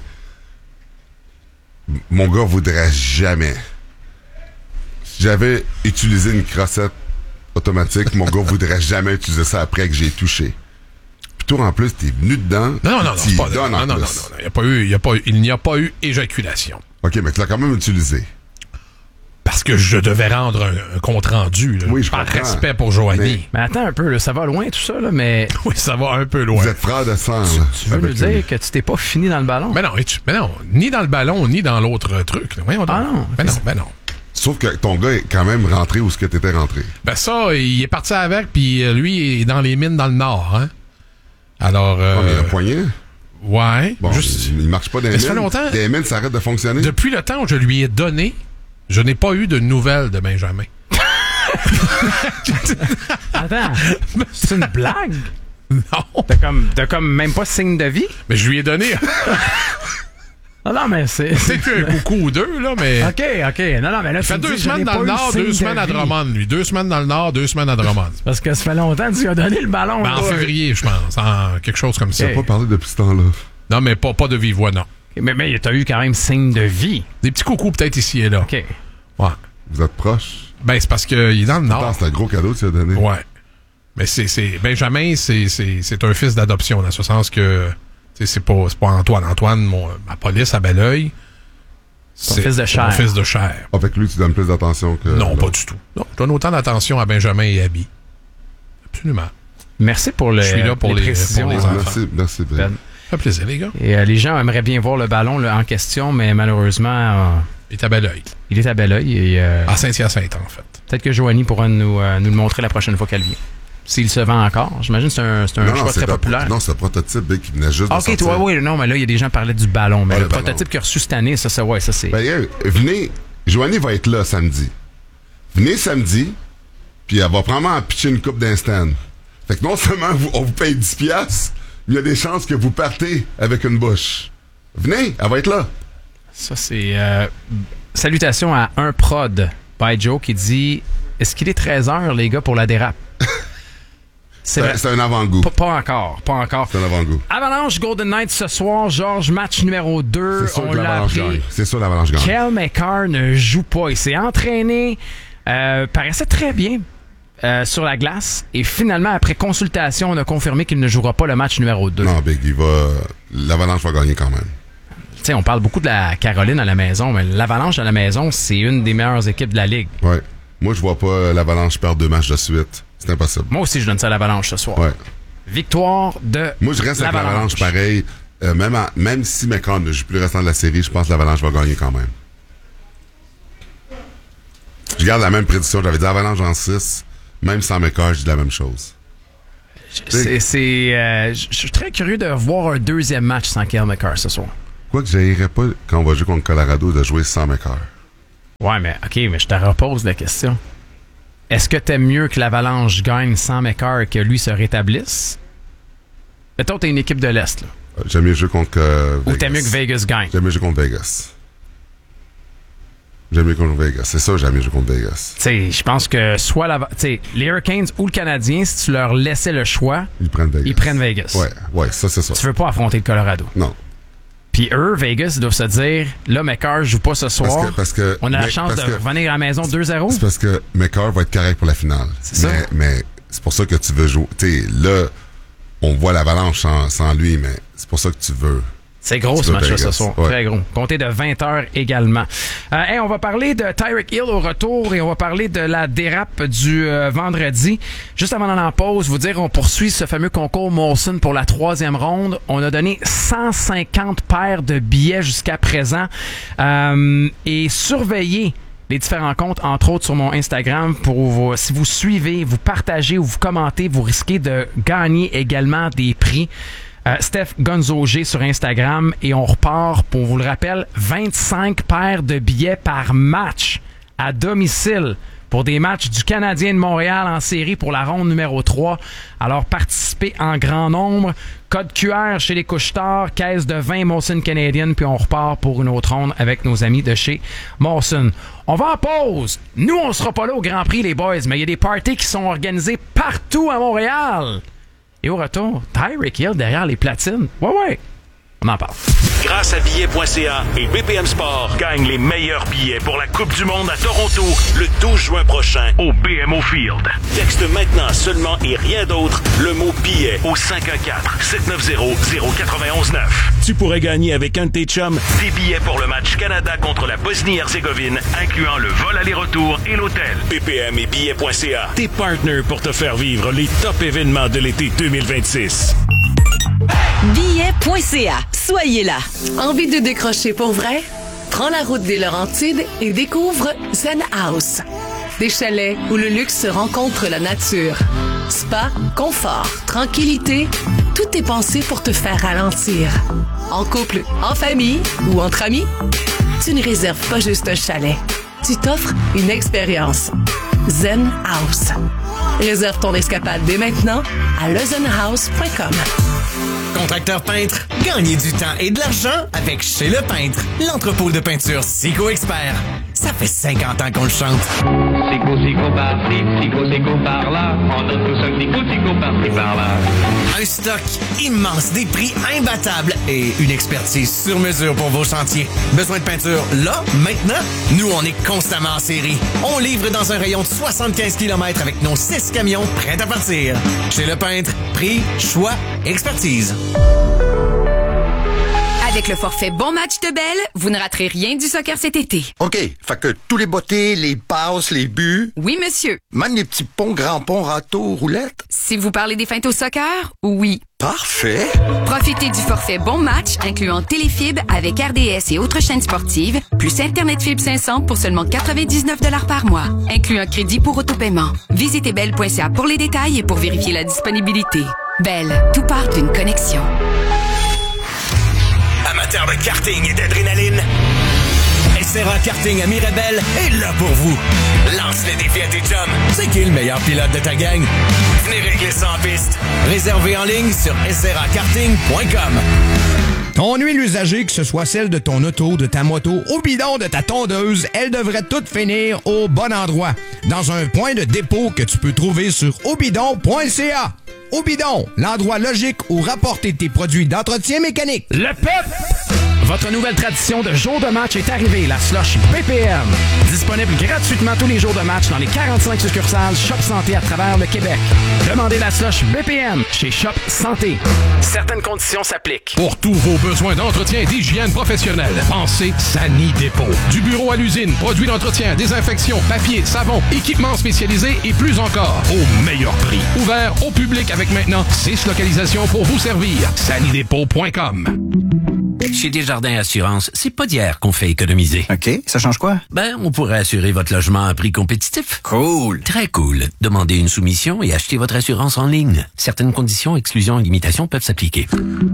[SPEAKER 1] mon gars voudrait jamais... Si j'avais utilisé une crossette automatique, mon gars voudrait jamais utiliser ça après que j'ai touché. Puis toi, en plus, t'es venu dedans.
[SPEAKER 3] Non, non, non, c'est pas
[SPEAKER 1] donnes
[SPEAKER 3] non,
[SPEAKER 1] en
[SPEAKER 3] non, non, non,
[SPEAKER 1] plus.
[SPEAKER 3] non, il y a pas eu, il y a pas eu, il n'y a pas eu éjaculation.
[SPEAKER 1] OK, mais tu l'as quand même utilisé.
[SPEAKER 3] Parce que je devais rendre un, un compte-rendu, là,
[SPEAKER 1] oui, je
[SPEAKER 3] par
[SPEAKER 1] comprends.
[SPEAKER 3] respect pour Joanie.
[SPEAKER 2] Mais, mais attends un peu, là, ça va loin tout ça, là, mais...
[SPEAKER 3] Oui, ça va un peu loin.
[SPEAKER 1] Vous êtes frère de sang, là.
[SPEAKER 2] Tu veux nous dire lui. que tu t'es pas fini dans le ballon?
[SPEAKER 3] Mais non, mais non, ni dans le ballon, ni dans l'autre truc. Là. Voyons donc.
[SPEAKER 2] Ah non?
[SPEAKER 3] Ben non, ben non.
[SPEAKER 1] Sauf que ton gars est quand même rentré où ce que t'étais rentré.
[SPEAKER 3] Ben ça, il est parti avec, puis lui, il est dans les mines dans le nord, hein. Alors... Euh,
[SPEAKER 1] Oh, mais le poignet?
[SPEAKER 3] Ouais.
[SPEAKER 1] Bon,
[SPEAKER 3] juste...
[SPEAKER 1] il, il marche pas dans les mines.
[SPEAKER 3] Ça fait longtemps.
[SPEAKER 1] Les mines s'arrêtent de fonctionner?
[SPEAKER 3] Depuis le temps où je lui ai donné, je n'ai pas eu de nouvelles de Benjamin.
[SPEAKER 2] Attends, c'est une blague?
[SPEAKER 3] Non.
[SPEAKER 2] T'as comme, t'as comme même pas signe de vie?
[SPEAKER 3] Mais je lui ai donné...
[SPEAKER 2] Non, non, mais c'est...
[SPEAKER 3] C'est un coucou ou deux, là, mais...
[SPEAKER 2] OK, OK. Non, non, mais là,
[SPEAKER 3] il fait
[SPEAKER 2] tu
[SPEAKER 3] deux
[SPEAKER 2] dis,
[SPEAKER 3] semaines dans le Nord, deux semaines à Drummond, lui. Deux semaines dans le Nord, deux semaines à Drummond.
[SPEAKER 2] Parce que ça fait longtemps que tu lui as donné le ballon.
[SPEAKER 3] Ben, en
[SPEAKER 2] là.
[SPEAKER 3] février, je pense. En quelque chose comme ça.
[SPEAKER 1] Tu n'as pas parlé depuis ce temps-là.
[SPEAKER 3] Non, mais pas, pas de vive voix, non.
[SPEAKER 2] Mais, mais t'as eu quand même signe de vie.
[SPEAKER 3] Des petits coucous peut-être ici et là.
[SPEAKER 2] OK.
[SPEAKER 3] Ouais.
[SPEAKER 1] Vous êtes proches?
[SPEAKER 3] Ben, c'est parce qu'il est dans le Nord.
[SPEAKER 1] Attends, c'est un gros cadeau que tu as donné.
[SPEAKER 3] Ouais. Mais c'est, c'est Benjamin, c'est, c'est, c'est un fils d'adoption, dans ce sens que c'est pas, c'est pas Antoine. Antoine, mon, ma police à Belleuil,
[SPEAKER 2] c'est fils de chair.
[SPEAKER 3] mon fils de chair.
[SPEAKER 1] Ah, fait que lui, tu donnes plus d'attention que...
[SPEAKER 3] Non,
[SPEAKER 1] l'autre.
[SPEAKER 3] pas du tout. Non, je donne autant d'attention à Benjamin et Abby. Absolument.
[SPEAKER 2] Merci pour le,
[SPEAKER 3] je suis là pour
[SPEAKER 2] les,
[SPEAKER 3] les,
[SPEAKER 2] précisions.
[SPEAKER 3] pour les
[SPEAKER 1] Ah,
[SPEAKER 3] enfants.
[SPEAKER 1] merci, merci, Ben.
[SPEAKER 2] Ben.
[SPEAKER 3] Ça fait plaisir, les gars.
[SPEAKER 2] Et euh, les gens aimeraient bien voir le ballon là, en question, mais malheureusement, euh,
[SPEAKER 3] Il est à Belleuil.
[SPEAKER 2] il est à Belleuil. Et, euh,
[SPEAKER 3] À Saint-Hyacinthe, en fait.
[SPEAKER 2] peut-être que Joanie pourra nous, euh, nous le montrer la prochaine fois qu'elle vient. S'il se vend encore. J'imagine que c'est un, c'est un
[SPEAKER 1] Non,
[SPEAKER 2] choix
[SPEAKER 1] non, c'est
[SPEAKER 2] très
[SPEAKER 1] un-
[SPEAKER 2] populaire.
[SPEAKER 1] Non, c'est un prototype ben, qui venait juste de
[SPEAKER 2] OK,
[SPEAKER 1] sortir.
[SPEAKER 2] toi, oui, non, mais là, il y a des gens qui parlaient du ballon. Mais
[SPEAKER 1] Ah,
[SPEAKER 2] le,
[SPEAKER 1] le ballon.
[SPEAKER 2] prototype qu'il a reçu cette année, ça, ça, ouais, ça, c'est...
[SPEAKER 1] Ben, hey, venez, Joanie va être là samedi. Venez samedi, puis elle va probablement pitcher une coupe d'instant. Fait que non seulement vous- on vous paye dix piastres, mais il y a des chances que vous partez avec une bouche. Venez, elle va être là.
[SPEAKER 2] Ça, c'est... euh, salutations à un prod by Joe qui dit « Est-ce qu'il est treize heures, les gars, pour la dérape? » C'est vrai.
[SPEAKER 1] C'est c'est un avant-goût.
[SPEAKER 2] Pas, pas encore, pas encore.
[SPEAKER 1] C'est un avant-goût.
[SPEAKER 2] Avalanche Golden Knights ce soir, Georges, match numéro deux.
[SPEAKER 1] C'est sûr
[SPEAKER 2] On
[SPEAKER 1] que
[SPEAKER 2] l'a
[SPEAKER 1] l'Avalanche
[SPEAKER 2] appris.
[SPEAKER 1] gagne. C'est sûr que l'Avalanche gagne.
[SPEAKER 2] Kel McCarr ne joue pas. Il s'est entraîné, euh, paraissait très bien euh, sur la glace. Et finalement, après consultation, on a confirmé qu'il ne jouera pas le match numéro deux.
[SPEAKER 1] Non, Big, il va... L'Avalanche va gagner quand même.
[SPEAKER 2] Tu sais, on parle beaucoup de la Caroline à la maison, mais l'Avalanche à la maison, c'est une des meilleures équipes de la Ligue.
[SPEAKER 1] Ouais. Moi, je vois pas l'Avalanche perdre deux matchs de suite. C'est impossible.
[SPEAKER 2] Moi aussi, je donne ça à l'Avalanche ce soir.
[SPEAKER 1] Ouais.
[SPEAKER 2] Victoire de
[SPEAKER 1] Moi, je reste avec
[SPEAKER 2] l'Avalanche.
[SPEAKER 1] l'Avalanche pareil. Euh, même, en- même si McCann ne joue plus le restant de la série, je pense que l'Avalanche va gagner quand même. Je garde la même prédiction. J'avais dit Avalanche en six. Même sans McCarr, je dis la même chose.
[SPEAKER 2] C'est, c'est, euh, je suis très curieux de voir un deuxième match sans Cale Makar ce soir.
[SPEAKER 1] Quoi que j'aillerais pas, quand on va jouer contre Colorado, de jouer sans Makar.
[SPEAKER 2] Ouais, mais OK, mais je te repose la question. Est-ce que t'aimes mieux que l'Avalanche gagne sans Makar et que lui se rétablisse? Mettons, t'es une équipe de l'Est, là.
[SPEAKER 1] J'aime mieux jouer contre euh, Vegas.
[SPEAKER 2] Ou t'aimes mieux que Vegas gagne?
[SPEAKER 1] J'aime mieux jouer contre Vegas. J'aime mieux contre Vegas. C'est ça, j'aime mieux jouer contre Vegas.
[SPEAKER 2] Tu sais, je pense que soit la, les Hurricanes ou le Canadien, si tu leur laissais le choix,
[SPEAKER 1] ils prennent Vegas.
[SPEAKER 2] Ils prennent Vegas.
[SPEAKER 1] Ouais, ouais, ça, c'est ça.
[SPEAKER 2] Tu veux pas affronter le Colorado.
[SPEAKER 1] Non.
[SPEAKER 2] Puis eux, Vegas, ils doivent se dire, là, McCarr joue pas ce soir.
[SPEAKER 1] Parce que, parce que,
[SPEAKER 2] on a
[SPEAKER 1] mais,
[SPEAKER 2] la chance de
[SPEAKER 1] que,
[SPEAKER 2] revenir à la maison deux zéro.
[SPEAKER 1] C'est parce que McCarr va être correct pour la finale.
[SPEAKER 2] C'est ça.
[SPEAKER 1] Mais, mais c'est pour ça que tu veux jouer. Tu sais, là, on voit l'Avalanche sans, sans lui, mais c'est pour ça que tu veux.
[SPEAKER 2] C'est gros ce match-là ce soir. Ouais. Très gros. Comptez de vingt heures également. Euh, hey, on va parler de Tyreek Hill au retour et on va parler de la dérape du euh, vendredi. Juste avant d'aller en pause, vous dire on poursuit ce fameux concours Molson pour la troisième ronde. On a donné cent cinquante paires de billets jusqu'à présent. Euh, et surveillez les différents comptes, entre autres sur mon Instagram, pour vous, si vous suivez, vous partagez ou vous commentez, vous risquez de gagner également des prix. Euh, Steph Gonzogé sur Instagram et on repart, pour vous le rappelle, vingt-cinq paires de billets par match à domicile pour des matchs du Canadien de Montréal en série pour la ronde numéro trois. Alors participez en grand nombre. Code Q R chez les Couche-Tard, caisse de vingt Molson Canadian, puis on repart pour une autre ronde avec nos amis de chez Molson. On va en pause. Nous, on sera pas là au Grand Prix, les boys, mais il y a des parties qui sont organisées partout à Montréal. Et au retour, Tyreek Hill derrière les platines. Ouais, ouais. On en parle.
[SPEAKER 4] Grâce à billets point c a et B P M Sport, gagne les meilleurs billets pour la Coupe du Monde à Toronto le douze juin prochain au B M O Field. Texte maintenant seulement et rien d'autre le mot billet au cinq un quatre, sept neuf zéro, zéro neuf un neuf. Tu pourrais gagner avec un de tes chums des billets pour le match Canada contre la Bosnie-Herzégovine, incluant le vol aller-retour et l'hôtel. B P M et billets point c a, tes partners pour te faire vivre les top événements de l'été deux mille vingt-six.
[SPEAKER 8] billets point c a. Soyez là.
[SPEAKER 12] Envie de décrocher pour vrai? Prends la route des Laurentides et découvre Zen House. Des chalets où le luxe rencontre la nature. Spa, confort, tranquillité, tout est pensé pour te faire ralentir. En couple, en famille ou entre amis, tu ne réserves pas juste un chalet. Tu t'offres une expérience. Zen House. Réserve ton escapade dès maintenant à le zen house point com.
[SPEAKER 14] Contracteur peintre, gagnez du temps et de l'argent avec Chez Le Peintre, l'entrepôt de peinture Sico Expert. Ça fait cinquante ans qu'on le chante.
[SPEAKER 10] Sico, sico, par-ci, sico, sico, par-là. On donne tous un petit coup, sico, par-ci, par-là.
[SPEAKER 14] Un stock immense, des prix imbattables et une expertise sur mesure pour vos chantiers. Besoin de peinture là, maintenant? Nous, on est constamment en série. On livre dans un rayon de soixante-quinze kilomètres avec nos six camions prêts à partir. Chez Le Peintre, prix, choix, expertise.
[SPEAKER 15] Avec le forfait Bon Match de Bell, vous ne raterez rien du soccer cet été.
[SPEAKER 16] OK, fait que tous les bottées, les passes, les buts...
[SPEAKER 15] Oui, monsieur.
[SPEAKER 16] Même les petits ponts, grands ponts, râteaux, roulettes...
[SPEAKER 15] Si vous parlez des feintes au soccer, oui.
[SPEAKER 16] Parfait!
[SPEAKER 15] Profitez du forfait Bon Match, incluant Téléfibre avec R D S et autres chaînes sportives, plus Internet Fibre cinq cents pour seulement quatre-vingt-dix-neuf dollars par mois, inclut un crédit pour autopaiement. Visitez bell point c a pour les détails et pour vérifier la disponibilité. Bell, tout part d'une connexion.
[SPEAKER 14] Amateur de karting et d'adrénaline, S R A Karting à Mirabel est là pour vous. Lance les défis à tes chums. C'est qui le meilleur pilote de ta gang? Venez régler ça en piste. Réservé en ligne sur s r a karting point com.
[SPEAKER 17] Ton huile usagée, que ce soit celle de ton auto, de ta moto ou bidon de ta tondeuse, elle devrait toutes finir au bon endroit. Dans un point de dépôt que tu peux trouver sur obidon point c a. Obidon, l'endroit logique où rapporter tes produits d'entretien mécanique.
[SPEAKER 2] Le P E P! Votre nouvelle tradition de jour de match est arrivée, la slush B P M. Disponible gratuitement tous les jours de match dans les quarante-cinq succursales Shop Santé à travers le Québec. Demandez la slush B P M chez Shop Santé. Certaines conditions s'appliquent.
[SPEAKER 3] Pour tous vos besoins d'entretien et d'hygiène professionnelle, pensez Sani Dépôt. Du bureau à l'usine, produits d'entretien, désinfection, papier, savon, équipements spécialisés et plus encore, au meilleur prix. Ouvert au public avec maintenant six localisations pour vous servir. Sani Dépôt point com.
[SPEAKER 11] Chez Desjardins Assurance, c'est pas d'hier qu'on fait économiser.
[SPEAKER 18] OK, ça change quoi?
[SPEAKER 11] Ben, on pourrait assurer votre logement à un prix compétitif.
[SPEAKER 18] Cool.
[SPEAKER 11] Très cool. Demandez une soumission et achetez votre assurance en ligne. Certaines conditions, exclusions et limitations peuvent s'appliquer.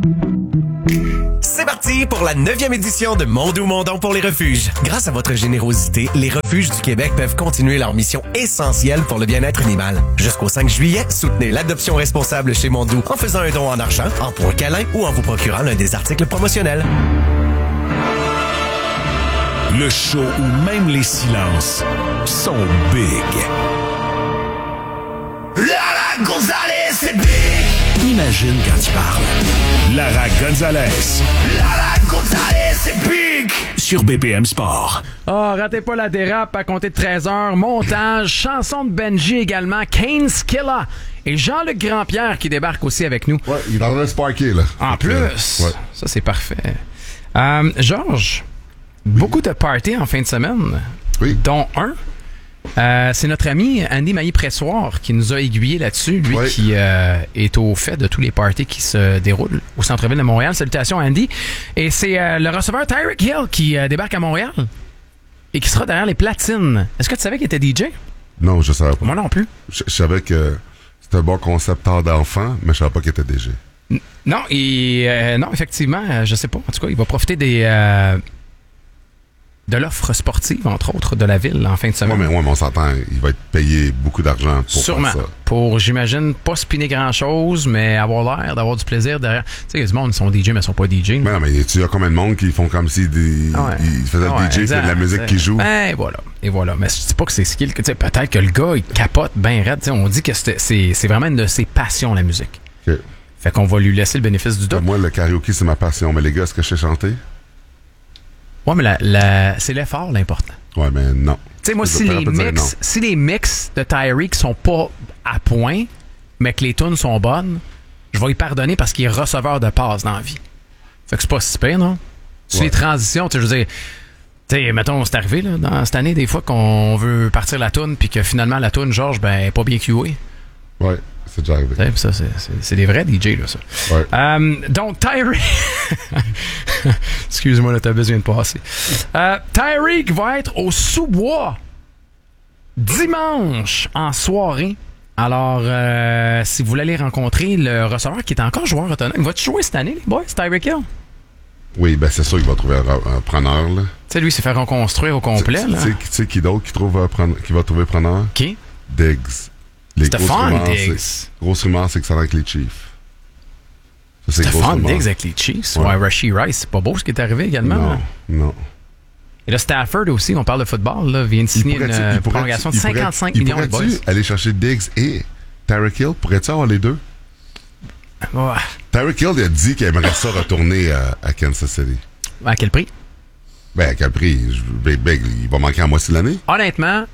[SPEAKER 14] C'est parti pour la neuvième édition de Mondou Mondon pour les refuges. Grâce à votre générosité, les refuges du Québec peuvent continuer leur mission essentielle pour le bien-être animal. Jusqu'au cinq juillet, soutenez l'adoption responsable chez Mondou en faisant un don en argent, en points câlins ou en vous procurant l'un des articles promotionnels.
[SPEAKER 4] Le show où même les silences sont big.
[SPEAKER 13] Lara Gonzalez, c'est big!
[SPEAKER 11] Imagine quand il parle.
[SPEAKER 4] Lara Gonzalez.
[SPEAKER 13] Lara Gonzalez, c'est big!
[SPEAKER 4] Sur B P M Sport.
[SPEAKER 2] Ah, oh, ratez pas la dérape à compter de treize heures. Montage, chanson de Benji également, Kane's Killer. Et Jean-Luc Grandpierre qui débarque aussi avec nous.
[SPEAKER 1] Ouais, il est en train de sparker, là.
[SPEAKER 2] En plus,
[SPEAKER 1] euh, ouais.
[SPEAKER 2] Ça c'est parfait. Euh, Georges, oui. Beaucoup de parties en fin de semaine,
[SPEAKER 1] oui.
[SPEAKER 2] Dont un. Euh, c'est notre ami Andy Mailly-Pressoir qui nous a aiguillé là-dessus, lui oui. qui euh, est au fait de tous les parties qui se déroulent au centre-ville de Montréal. Salutations Andy. Et c'est euh, le receveur Tyreek Hill qui euh, débarque à Montréal et qui sera derrière les platines. Est-ce que tu savais qu'il était D J?
[SPEAKER 1] Non, je savais pas.
[SPEAKER 2] Moi non plus.
[SPEAKER 1] Je, je savais que c'était un bon concept tard d'enfant, mais je savais pas qu'il était D J.
[SPEAKER 2] N- non, et, euh, non, effectivement, je sais pas. En tout cas, il va profiter des... Euh, de l'offre sportive, entre autres, de la ville en fin de semaine.
[SPEAKER 1] Oui, mais, ouais, mais on s'entend, il va être payé beaucoup d'argent pour
[SPEAKER 2] Sûrement.
[SPEAKER 1] faire ça.
[SPEAKER 2] Pour, j'imagine, pas spinner grand-chose, mais avoir l'air d'avoir du plaisir derrière. Tu sais, il y a du monde qui sont D J, mais ils sont pas D J.
[SPEAKER 1] Mais non, mais tu as combien de monde qui font comme si des, ah ouais. ils faisaient ah ouais, le D J, c'est de la musique qui joue.
[SPEAKER 2] Ben, voilà. Et voilà. Mais je dis pas que c'est skill. Tu sais, peut-être que le gars, il capote bien raide. Tu sais, on dit que c'est, c'est, c'est vraiment une de ses passions, la musique.
[SPEAKER 1] Okay.
[SPEAKER 2] Fait qu'on va lui laisser le bénéfice du doute.
[SPEAKER 1] Moi, le karaoké, c'est ma passion. Mais les gars, est-ce que je sais chanter?
[SPEAKER 2] Ouais, mais la, la, c'est l'effort l'important.
[SPEAKER 1] Ouais, mais non.
[SPEAKER 2] Tu sais, moi, si les, mix, si les mix de Tyreek sont pas à point, mais que les tunes sont bonnes, je vais lui pardonner parce qu'il est receveur de passes dans la vie. Fait que c'est pas si pire, non? Sur ouais. les transitions, tu sais, je veux dire, tu sais, mettons, c'est arrivé, là, dans cette année, des fois, qu'on veut partir la tune, puis que finalement, la tune, Georges, ben, est pas bien cuée.
[SPEAKER 1] Ouais. C'est déjà arrivé.
[SPEAKER 2] Ouais, ça, c'est, c'est, c'est des vrais D J, là, ça.
[SPEAKER 1] Ouais.
[SPEAKER 2] Euh, donc, Tyreek... Excuse-moi, l'autobus vient de passer. Euh, Tyreek va être au sous-bois dimanche en soirée. Alors, euh, si vous voulez aller rencontrer le receveur qui est encore joueur autonome, va-tu jouer cette année, les boys, Tyreek Hill?
[SPEAKER 1] Oui, ben c'est sûr qu'il va trouver un, un preneur, là.
[SPEAKER 2] Tu sais, lui, il s'est fait reconstruire au complet, là.
[SPEAKER 1] Tu sais qui d'autre qui, trouve, uh, qui va trouver preneur?
[SPEAKER 2] Qui?
[SPEAKER 1] Diggs. Les
[SPEAKER 2] Stephon Diggs.
[SPEAKER 1] Grosse rumeur, c'est que ça va avec les Chiefs.
[SPEAKER 2] Stephon Diggs avec les Chiefs. Ouais, ouais Rashee Rice. C'est pas beau ce qui est arrivé également.
[SPEAKER 1] Non,
[SPEAKER 2] là.
[SPEAKER 1] non.
[SPEAKER 2] Et là, Stafford aussi, on parle de football, là, vient de signer une euh, prolongation de cinquante-cinq millions de boys.
[SPEAKER 1] Aller chercher Diggs et Tyreek Hill? Pourrais-tu avoir les deux?
[SPEAKER 2] Ouais.
[SPEAKER 1] Tyreek Hill il a dit qu'il aimerait ça retourner à, à Kansas City.
[SPEAKER 2] À quel prix?
[SPEAKER 1] Ben, à quel prix? Ben, ben, il va manquer en moitié de l'année.
[SPEAKER 2] Honnêtement,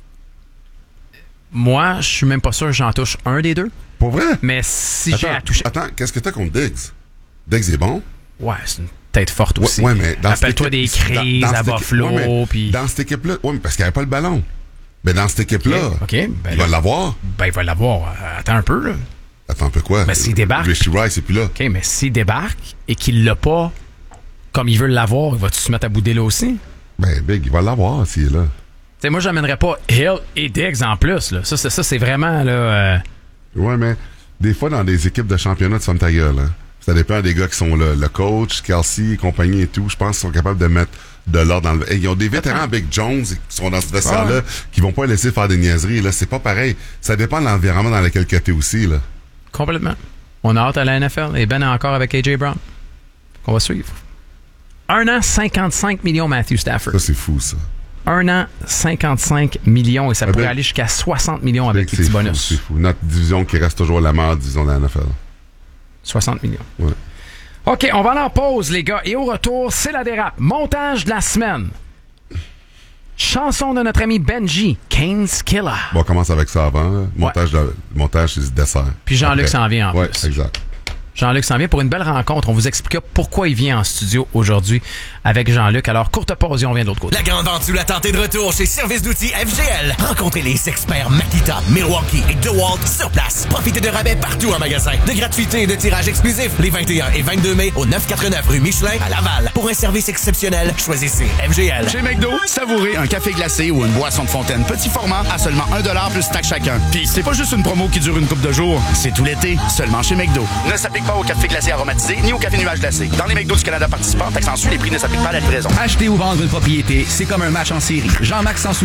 [SPEAKER 2] moi, je suis même pas sûr que j'en touche un des deux.
[SPEAKER 1] Pour vrai?
[SPEAKER 2] Mais si
[SPEAKER 1] attends,
[SPEAKER 2] j'ai à toucher...
[SPEAKER 1] Attends, qu'est-ce que t'as contre Diggs? Diggs est bon?
[SPEAKER 2] Ouais, c'est une tête forte aussi.
[SPEAKER 1] Ouais, ouais mais dans
[SPEAKER 2] Rappelle-toi des crises dans, dans à Buffalo.
[SPEAKER 1] Ouais,
[SPEAKER 2] puis...
[SPEAKER 1] Dans cette équipe-là, ouais, mais parce qu'il n'y avait pas le ballon. Mais dans cette équipe-là,
[SPEAKER 2] okay, okay, ben
[SPEAKER 1] il
[SPEAKER 2] là,
[SPEAKER 1] va l'avoir.
[SPEAKER 2] Ben, il va l'avoir. Attends un peu, là.
[SPEAKER 1] Attends un peu quoi?
[SPEAKER 2] Ben, s'il débarque...
[SPEAKER 1] Rashee Rice, c'est plus là.
[SPEAKER 2] OK, mais s'il débarque et qu'il l'a pas comme il veut l'avoir, il va-tu se mettre à bouder là aussi?
[SPEAKER 1] Ben, Big, il va l'avoir s'il est là.
[SPEAKER 2] Tu sais, moi, j'amènerais pas Hill et Diggs en plus, là. Ça, c'est, ça, c'est vraiment, là... Euh...
[SPEAKER 1] Ouais, mais des fois, dans des équipes de championnat, tu fermes ta gueule, hein. Ça dépend des gars qui sont là. Le coach, Kelsey et compagnie et tout, je pense qu'ils sont capables de mettre de l'ordre dans le... Hey, ils ont des vétérans, Big Jones, qui sont dans ce vestiaire-là, ouais. qui vont pas laisser faire des niaiseries, là. C'est pas pareil. Ça dépend de l'environnement dans lequel tu es aussi, là.
[SPEAKER 2] Complètement. On a hâte à la N F L. Et Ben est encore avec A J Brown. On va suivre. Un an, cinquante-cinq millions, Matthew Stafford.
[SPEAKER 1] Ça, c'est fou, ça.
[SPEAKER 2] Un an, cinquante-cinq millions, et ça ah pourrait ben, aller jusqu'à soixante millions avec les petits bonus.
[SPEAKER 1] C'est fou. Notre division qui reste toujours la meilleure division de la N F L.
[SPEAKER 2] soixante millions.
[SPEAKER 1] Ouais.
[SPEAKER 2] OK, on va aller en pause, les gars. Et au retour, c'est la dérape. Montage de la semaine. Chanson de notre ami Benji, Kane's Killer.
[SPEAKER 1] Bon, on commence avec ça avant. Montage, ouais. de, montage c'est le dessert.
[SPEAKER 2] Puis Jean-Luc s'en vient en
[SPEAKER 1] ouais,
[SPEAKER 2] plus.
[SPEAKER 1] Ouais, exact.
[SPEAKER 2] Jean-Luc s'en vient pour une belle rencontre. On vous expliquera pourquoi il vient en studio aujourd'hui avec Jean-Luc. Alors, courte pause et on vient de l'autre côté.
[SPEAKER 14] La grande vente sous la tente est de retour chez Service d'outils F G L. Rencontrez les experts Makita, Milwaukee et DeWalt sur place. Profitez de rabais partout en magasin. De gratuité et de tirage exclusif les vingt et un et vingt-deux mai au neuf cent quatre-vingt-neuf rue Michelin à Laval. Pour un service exceptionnel, choisissez F G L.
[SPEAKER 18] Chez McDo, savourez un café glacé ou une boisson de fontaine petit format à seulement un dollar plus taxe chacun. Puis c'est pas juste une promo qui dure une couple de jours, c'est tout l'été, seulement chez McDo. Ne s'applique pas au café glacé aromatisé ni au café nuage glacé. Dans les McDo du Canada participants, taxe en suit, les prix ne s'appliquent pas à la livraison.
[SPEAKER 19] Acheter ou vendre une propriété, c'est comme un match en série. Jean-Marc Sans